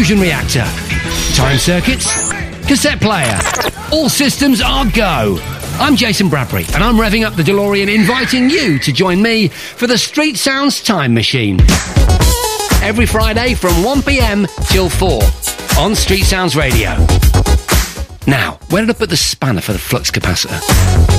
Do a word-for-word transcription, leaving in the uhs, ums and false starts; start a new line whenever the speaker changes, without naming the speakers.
fusion reactor, time circuits, cassette player. All systems are go. I'm Jason Bradbury, and I'm revving up the DeLorean, inviting you to join me for the Street Sounds Time Machine. Every Friday from one p.m. till four on Street Sounds Radio. Now, where did I put the spanner for the flux capacitor?